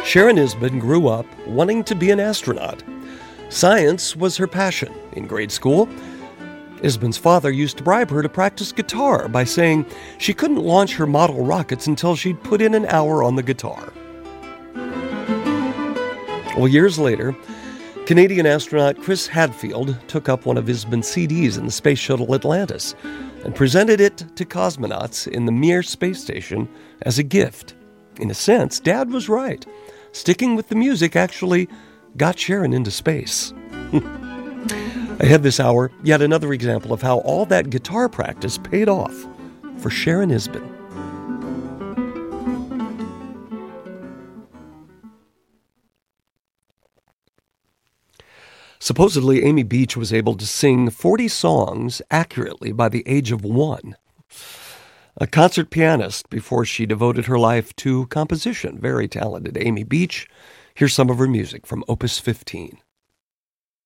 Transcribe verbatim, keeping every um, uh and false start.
Sharon Isbin grew up wanting to be an astronaut. Science was her passion in grade school. Isbin's father used to bribe her to practice guitar by saying she couldn't launch her model rockets until she'd put in an hour on the guitar. Well, years later, Canadian astronaut Chris Hadfield took up one of Isbin's C Ds in the space shuttle Atlantis and presented it to cosmonauts in the Mir space station as a gift. In a sense, Dad was right. Sticking with the music actually got Sharon into space. Ahead this hour, yet another example of how all that guitar practice paid off for Sharon Isbin. Supposedly, Amy Beach was able to sing forty songs accurately by the age of one. A concert pianist before she devoted her life to composition. Very talented Amy Beach. Here's some of her music from Opus fifteen.